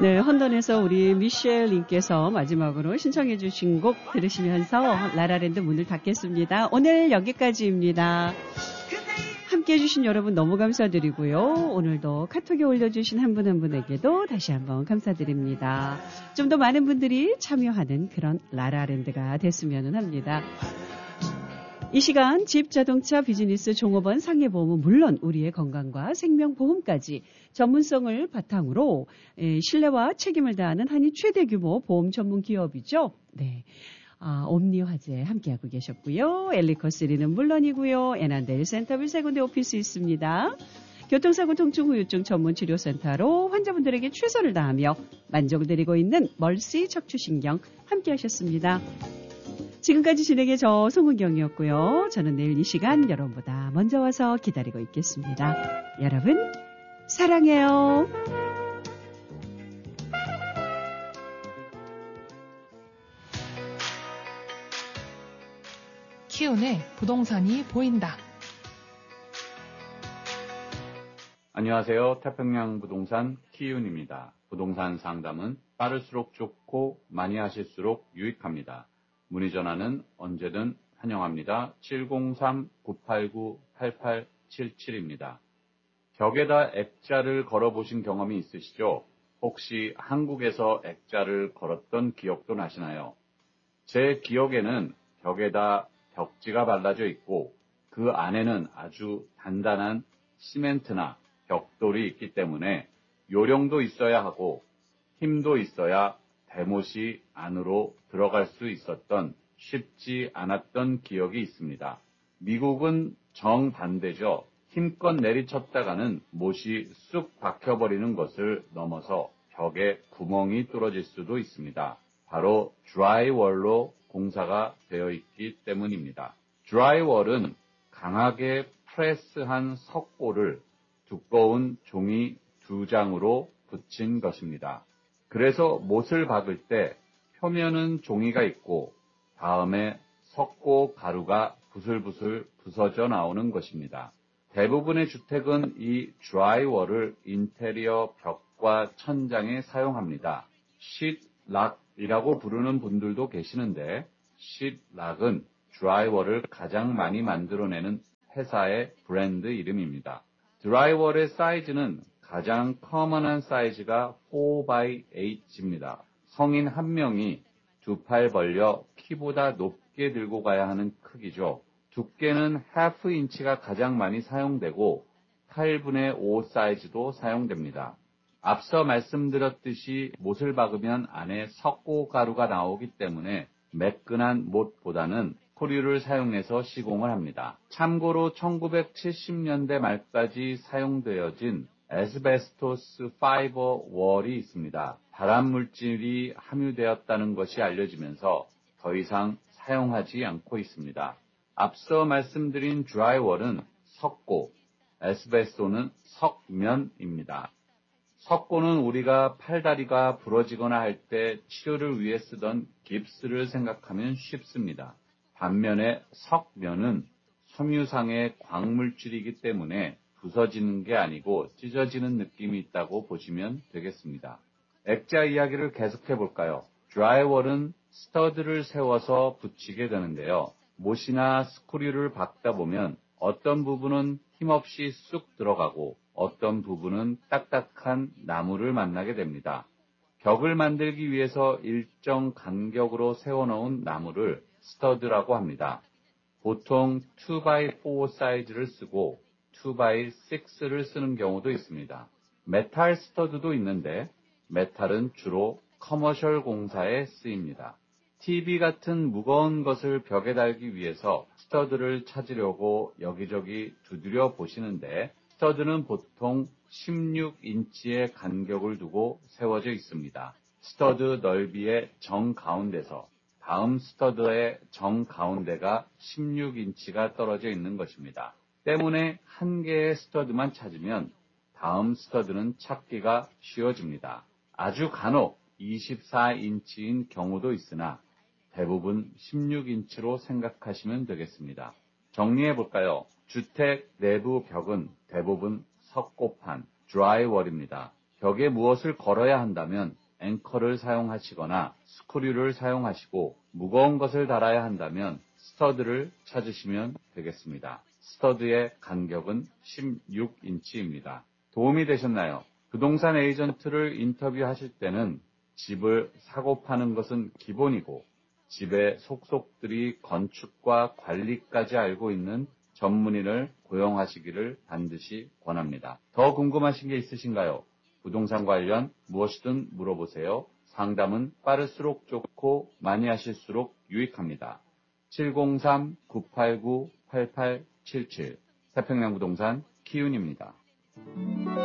네, 헌던에서 우리 미셸님께서 마지막으로 신청해 주신 곡 들으시면서 라라랜드 문을 닫겠습니다. 오늘 여기까지입니다. 함께해 주신 여러분 너무 감사드리고요. 오늘도 카톡에 올려주신 한 분 한 분에게도 다시 한번 감사드립니다. 좀 더 많은 분들이 참여하는 그런 라라랜드가 됐으면 합니다. 이 시간 집, 자동차, 비즈니스, 종업원, 상해보험은 물론 우리의 건강과 생명보험까지 전문성을 바탕으로 신뢰와 책임을 다하는 한인 최대 규모 보험 전문 기업이죠. 네. 옴니화재 함께하고 계셨고요. 엘리커3는 물론이고요. 애난데일 센터빌 세군데 오피스 있습니다. 교통사고 통증 후유증 전문 치료센터로 환자분들에게 최선을 다하며 만족을 드리고 있는 멀시 척추신경 함께하셨습니다. 지금까지 진행의 저 송은경이었고요. 저는 내일 이 시간 여러분보다 먼저 와서 기다리고 있겠습니다. 여러분 사랑해요. 키운의 부동산이 보인다. 안녕하세요. 태평양 부동산 키운입니다. 부동산 상담은 빠를수록 좋고 많이 하실수록 유익합니다. 문의 전화는 언제든 환영합니다. 703-989-8877입니다. 벽에다 액자를 걸어보신 경험이 있으시죠? 혹시 한국에서 액자를 걸었던 기억도 나시나요? 제 기억에는 벽에다 벽지가 발라져 있고 그 안에는 아주 단단한 시멘트나 벽돌이 있기 때문에 요령도 있어야 하고 힘도 있어야 대못이 안으로 들어갈 수 있었던 쉽지 않았던 기억이 있습니다. 미국은 정반대죠. 힘껏 내리쳤다가는 못이 쑥 박혀버리는 것을 넘어서 벽에 구멍이 뚫어질 수도 있습니다. 바로 드라이월로 공사가 되어 있기 때문입니다. 드라이월은 강하게 프레스한 석고를 두꺼운 종이 2장으로 붙인 것입니다. 그래서 못을 박을 때 표면은 종이가 있고 다음에 석고 가루가 부슬부슬 부서져 나오는 것입니다. 대부분의 주택은 이 드라이월을 인테리어 벽과 천장에 사용합니다. 시트락이라고 부르는 분들도 계시는데 시트락은 드라이월을 가장 많이 만들어내는 회사의 브랜드 이름입니다. 드라이월의 사이즈는 가장 커먼한 사이즈가 4x8입니다. 성인 한 명이 2팔 벌려 키보다 높게 들고 가야 하는 크기죠. 두께는 ½ 인치가 가장 많이 사용되고 8분의 5 사이즈도 사용됩니다. 앞서 말씀드렸듯이 못을 박으면 안에 석고 가루가 나오기 때문에 매끈한 못보다는 코류를 사용해서 시공을 합니다. 참고로 1970년대 말까지 사용되어진 애스베스토스 파이버 월이 있습니다. 발암물질이 함유되었다는 것이 알려지면서 더 이상 사용하지 않고 있습니다. 앞서 말씀드린 드라이월은 석고, 애스베스토는 석면입니다. 석고는 우리가 팔다리가 부러지거나 할 때 치료를 위해 쓰던 깁스를 생각하면 쉽습니다. 반면에 석면은 섬유상의 광물질이기 때문에 부서지는 게 아니고 찢어지는 느낌이 있다고 보시면 되겠습니다. 액자 이야기를 계속해 볼까요? 드라이월은 스터드를 세워서 붙이게 되는데요. 못이나 스크류를 박다 보면 어떤 부분은 힘없이 쑥 들어가고 어떤 부분은 딱딱한 나무를 만나게 됩니다. 벽을 만들기 위해서 일정 간격으로 세워놓은 나무를 스터드라고 합니다. 보통 2x4 사이즈를 쓰고 2x6를 쓰는 경우도 있습니다. 메탈 스터드도 있는데 메탈은 주로 커머셜 공사에 쓰입니다. TV 같은 무거운 것을 벽에 달기 위해서 스터드를 찾으려고 여기저기 두드려 보시는데 스터드는 보통 16인치의 간격을 두고 세워져 있습니다. 스터드 넓이의 정가운데서 다음 스터드의 정가운데가 16인치가 떨어져 있는 것입니다. 때문에 한 개의 스터드만 찾으면 다음 스터드는 찾기가 쉬워집니다. 아주 간혹 24인치인 경우도 있으나 대부분 16인치로 생각하시면 되겠습니다. 정리해 볼까요? 주택 내부 벽은 대부분 석고판, 드라이월입니다. 벽에 무엇을 걸어야 한다면 앵커를 사용하시거나 스크류를 사용하시고 무거운 것을 달아야 한다면 스터드를 찾으시면 되겠습니다. 스터드의 간격은 16인치입니다. 도움이 되셨나요? 부동산 에이전트를 인터뷰하실 때는 집을 사고 파는 것은 기본이고 집의 속속들이 건축과 관리까지 알고 있는 전문인을 고용하시기를 반드시 권합니다. 더 궁금하신 게 있으신가요? 부동산 관련 무엇이든 물어보세요. 상담은 빠를수록 좋고 많이 하실수록 유익합니다. 703-989-8877 태평양부동산 키윤입니다.